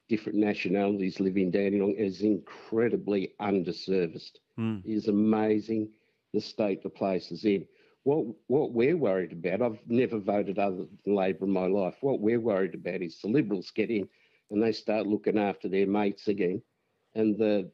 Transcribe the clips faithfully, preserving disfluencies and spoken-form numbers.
different nationalities live in Dandenong is incredibly underserviced. Mm. It is amazing the state the place is in. What what we're worried about, I've never voted other than Labor in my life. What we're worried about is the Liberals get in and they start looking after their mates again, and the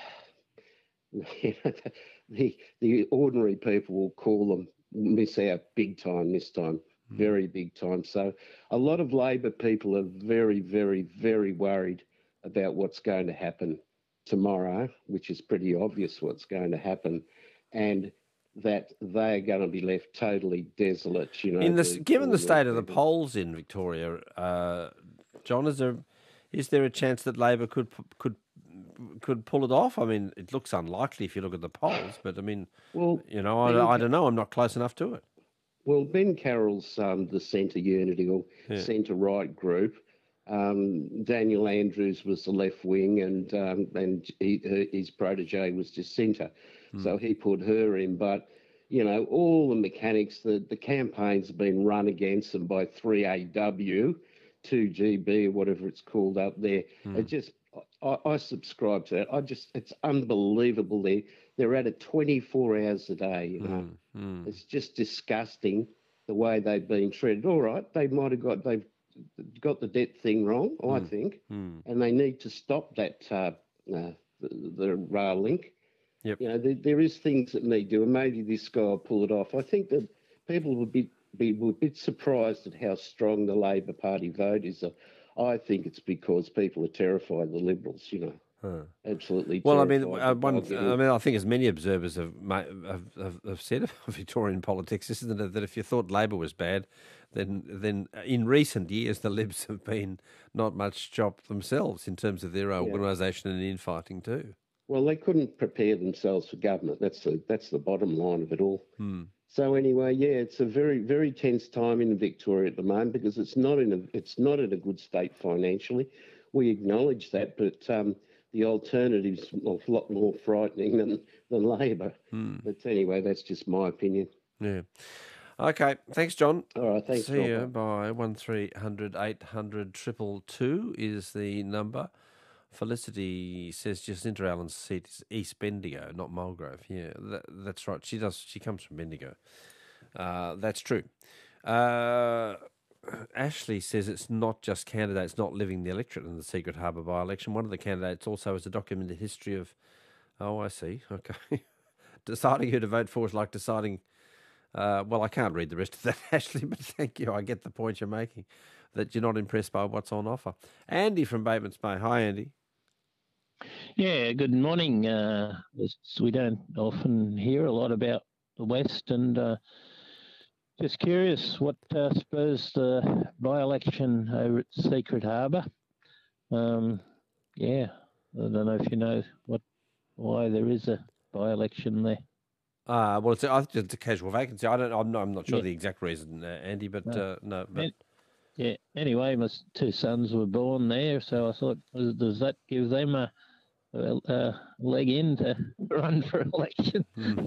the the ordinary people will call them miss out big time this time, mm. very big time. So a lot of Labor people are very, very, very worried about what's going to happen tomorrow, which is pretty obvious what's going to happen, and that they're going to be left totally desolate. You know, in the, the, given the state of the people. polls in Victoria, uh, John, is there is there a chance that Labor could could could pull it off? I mean, it looks unlikely if you look at the polls, but I mean, well, you know, I, I don't know. I'm not close enough to it. Well, Ben Carroll's um, the Centre Unity or yeah. Centre Right group. Um, Daniel Andrews was the left wing, and um, and he, her, his protege was Jacinta, mm. so he put her in. But you know, all the mechanics, the the campaigns have been run against them by three A W, two G B, or whatever it's called up there. Mm. It just, I, I subscribe to that. I just, it's unbelievable. They they're at it twenty-four hours a day. You know, mm. Mm. It's just disgusting the way they've been treated. All right, they might have got they've. got the debt thing wrong, I mm. think, mm. and they need to stop that, uh, uh, the, the rail link. Yep. You know, there, there is things that need to, and maybe this guy will pull it off. I think that people would be, be a bit surprised at how strong the Labor Party vote is. I think it's because people are terrified of the Liberals, you know. Huh. Absolutely. Well, I mean, uh, one, I mean, I think as many observers have, have, have, have said of Victorian politics, isn't it, that if you thought Labor was bad, then then in recent years the Libs have been not much chop themselves in terms of their organisation yeah. and infighting too. Well, they couldn't prepare themselves for government. That's the that's the bottom line of it all. Hmm. So anyway, yeah, it's a very very tense time in Victoria at the moment because it's not in a it's not in a good state financially. We acknowledge that, but um, the alternative's a lot more frightening than than Labor. Hmm. But anyway, that's just my opinion. Yeah. Okay, thanks, John. All right, thanks. See you. Bye. One three hundred eight hundred triple two is the number. Felicity says Jacinta Allen's seat is East Bendigo, not Mulgrove. Yeah, that, that's right. She does. She comes from Bendigo. Uh, that's true. Uh, Ashley says it's not just candidates not living the electorate in the Secret Harbour by-election. One of the candidates also has a documented history of. Oh, I see. Okay, deciding who to vote for is like deciding. Uh, well, I can't read the rest of that, Ashley, but thank you. I get the point you're making, that you're not impressed by what's on offer. Andy from Batemans Bay. Hi, Andy. Yeah, good morning. Uh, we don't often hear a lot about the West, and uh, just curious what uh, spurs the by-election over at Secret Harbour. Um, yeah, I don't know if you know what why there is a by-election there. Uh, well, it's, I think it's a casual vacancy. I don't. I'm not. I'm not sure Yeah. the exact reason, uh, Andy. But No. uh, no. But Yeah. Anyway, my two sons were born there, so I thought, does that give them a, a, a leg in to run for election?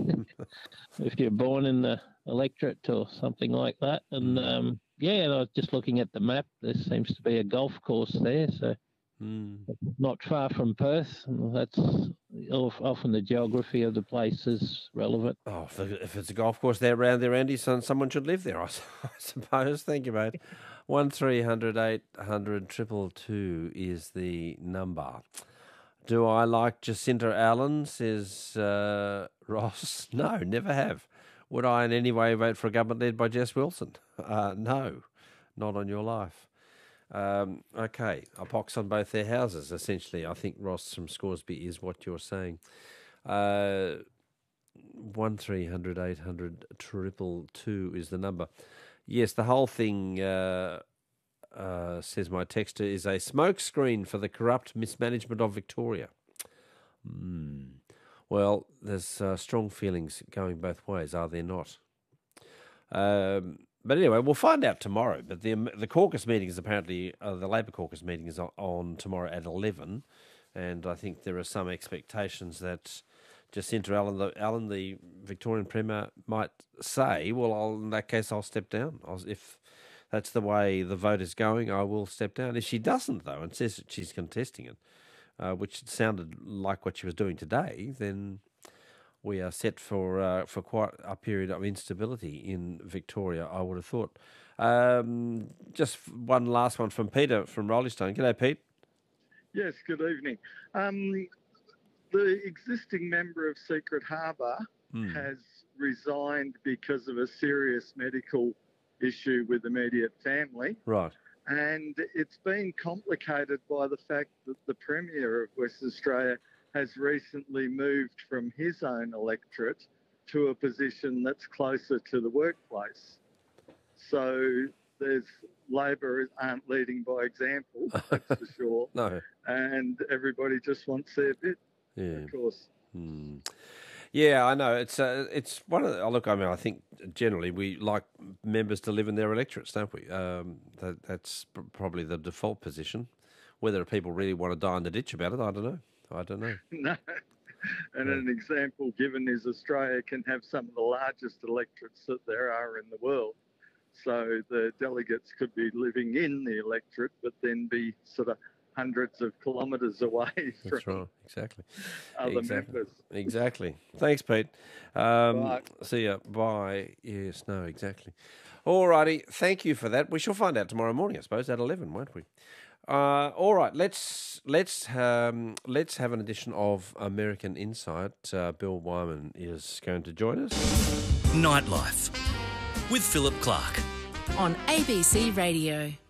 If you're born in the electorate or something like that, and um, yeah, and I was just looking at the map. There seems to be a golf course there, so. Mm. Not far from Perth. That's often the geography of the place is relevant. Oh, if it's a golf course there around there, Andy, son, someone should live there, I suppose. Thank you, mate. One three hundred eight hundred triple two is the number. Do I like Jacinta Allen? Says uh, Ross. No, never have. Would I in any way vote for a government led by Jess Wilson? Uh, no, not on your life. Um, okay, a pox on both their houses, essentially. I think, Ross from Scoresby, is what you're saying. Uh, one three hundred eight hundred triple two is the number. Yes, the whole thing, uh, uh, says my texter, is a smokescreen for the corrupt mismanagement of Victoria. Mm. Well, there's uh, strong feelings going both ways, are there not? Um... But anyway, we'll find out tomorrow. But the the caucus meeting is apparently, uh, the Labor caucus meeting is on, on tomorrow at eleven. And I think there are some expectations that Jacinta Allen, the, Allen, the Victorian Premier, might say, well, I'll, in that case, I'll step down. I'll, if that's the way the vote is going, I will step down. If she doesn't, though, and says that she's contesting it, uh, which sounded like what she was doing today, then we are set for uh, for quite a period of instability in Victoria, I would have thought. Um, just one last one from Peter from Rolling Stone. G'day, Pete. Yes, good evening. Um, the existing member of Secret Harbour mm. has resigned because of a serious medical issue with immediate family. Right. And it's been complicated by the fact that the Premier of Western Australia has recently moved from his own electorate to a position that's closer to the workplace. So there's Labor aren't leading by example, that's for sure. No. And everybody just wants their bit, yeah. of course. Hmm. Yeah, I know. It's uh, it's one of the, look, I mean, I think generally we like members to live in their electorates, don't we? Um, that, that's p- probably the default position. Whether people really want to die in the ditch about it, I don't know. I don't know. No. And yeah. An example given is Australia can have some of the largest electorates that there are in the world. So the delegates could be living in the electorate, but then be sort of hundreds of kilometres away from That's right. Exactly. other exactly. members. Exactly. Thanks, Pete. Um, right. See ya. Bye. Yes, no, exactly. All righty. Thank you for that. We shall find out tomorrow morning, I suppose, at eleven, won't we? Uh, all right. Let's let's um, let's have an edition of American Insight. Uh, Bill Wyman is going to join us. Nightlife with Philip Clark on A B C Radio.